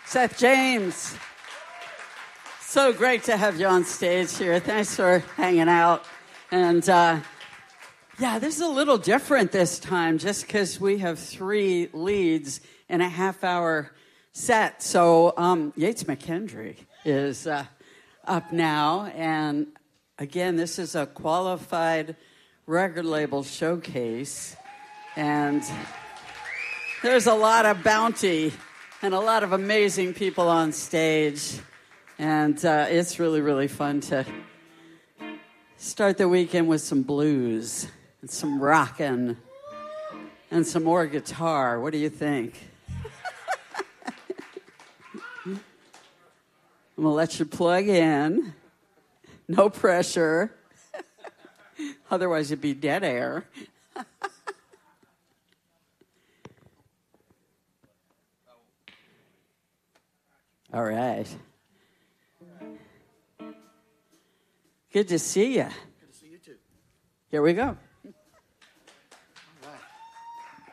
Seth James. So great to have you on stage here. Thanks for hanging out. And this is a little different this time just because we have 3 leads in a half-hour set. So Yates McKendry is up now. And again, this is a qualified record label showcase. And there's a lot of bounty and a lot of amazing people on stage. And it's really, really fun to start the weekend with some blues and some rockin' and some more guitar. What do you think? I'm going to let you plug in. No pressure. Otherwise, it'd be dead air. All right. Good to see you. Good to see you too. Here we go.